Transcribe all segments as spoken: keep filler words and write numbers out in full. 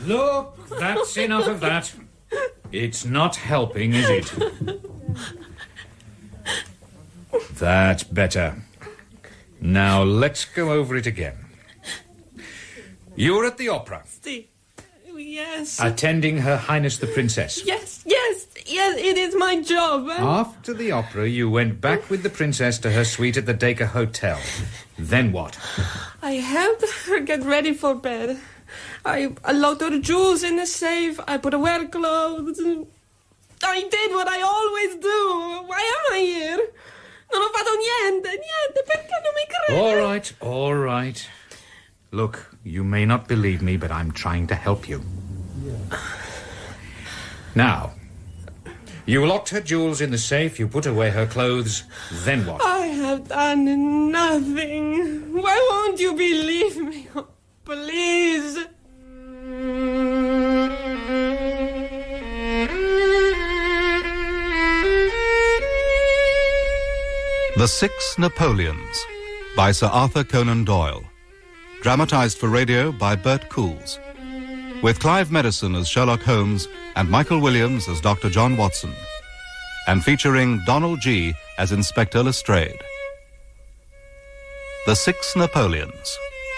Look, that's enough of that. It's not helping, is it? That's better. Now, let's go over it again. You're at the opera. Si. Yes. Attending Her Highness the Princess. Yes, yes, yes, it is my job. After the opera, you went back with the princess to her suite at the Dacre Hotel. Then what? I helped her get ready for bed. I, I locked her jewels in the safe. I put away her clothes. I did what I always do. Why am I here? Non ho fatto niente, niente, perché non mi credi? All right, all right. Look, you may not believe me, but I'm trying to help you. Now, you locked her jewels in the safe, you put away her clothes, then what? I have done nothing. Why won't you believe me? Oh, please. The Six Napoleons by Sir Arthur Conan Doyle. Dramatized for radio by Bert Coules. With Clive Medicine as Sherlock Holmes and Michael Williams as Doctor John Watson. And featuring Donald G. as Inspector Lestrade. The Six Napoleons.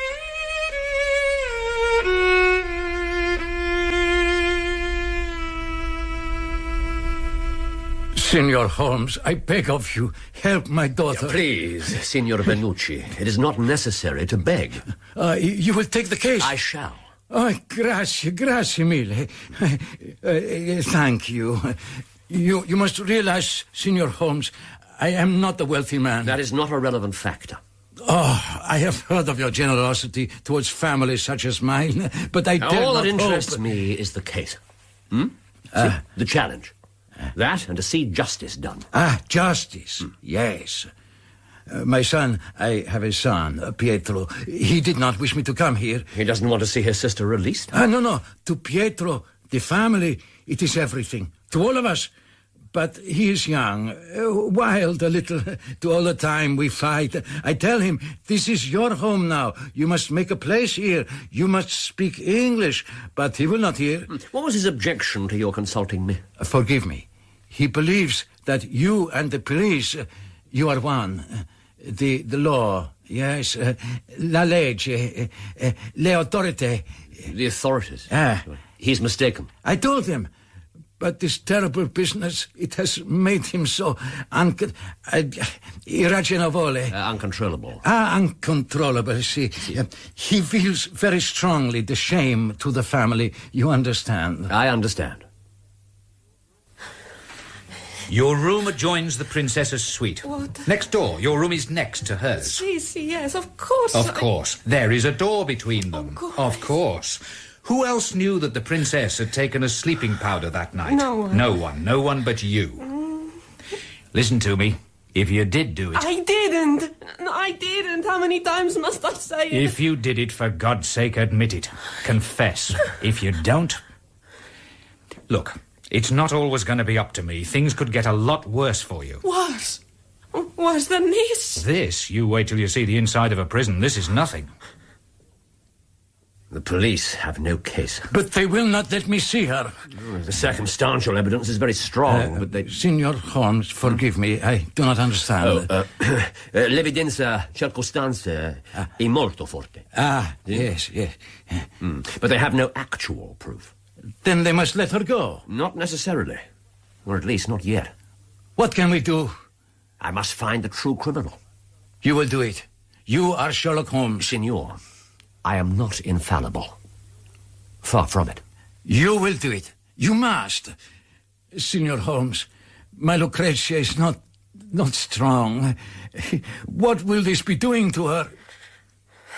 Signor Holmes, I beg of you, help my daughter. Please, Signor Venucci, it is not necessary to beg. Uh, you will take the case? I shall. Oh, grazie, grazie mille. Uh, uh, thank you. You you must realize, Signor Holmes, I am not a wealthy man. That is not a relevant factor. Oh, I have heard of your generosity towards families such as mine, but I now, dare all not that interests hope... me is the case. Hmm? Uh, See, the challenge. That and to see justice done. Ah, justice. Hmm. Yes. Uh, my son, I have a son, uh, Pietro. He did not wish me to come here. He doesn't want to see his sister released? Ah, no, no. To Pietro, the family, it is everything. To all of us. But he is young, uh, wild a little. To all the time we fight. I tell him, this is your home now. You must make a place here. You must speak English. But he will not hear. What was his objection to your consulting me? Uh, forgive me. He believes that you and the police, uh, you are one. Uh, the the law, yes. Uh, la legge, uh, uh, le autorite. The authorities. Ah. He's mistaken. I told him. But this terrible business, it has made him so un- uh, irragionable. Uh, uncontrollable. Ah, uncontrollable, see. Uh, he feels very strongly the shame to the family, you understand. I understand. Your room adjoins the princess's suite. What? Next door. Your room is next to hers. Si, si, yes, of course. Of I... course. There is a door between them. Of course. Of course. Who else knew that the princess had taken a sleeping powder that night? No one. No one. No one but you. Mm. Listen to me. If you did do it... I didn't. No, I didn't. How many times must I say it? If you did it, for God's sake, admit it. Confess. If you don't... Look, it's not always going to be up to me. Things could get a lot worse for you. Worse? Worse than this? This? You wait till you see the inside of a prison. This is nothing. The police have no case. But they will not let me see her. The circumstantial evidence is very strong, Uh, but they... Signor Holmes, forgive me. I do not understand. Oh, uh, uh, l'evidenza circostanza è molto forte. Ah, yes, yes. Mm. But they have no actual proof. Then they must let her go. Not necessarily. Or at least not yet. What can we do? I must find the true criminal. You will do it. You are Sherlock Holmes. Signor, I am not infallible. Far from it. You will do it. You must. Signor Holmes, my Lucrezia is not, not strong. What will this be doing to her?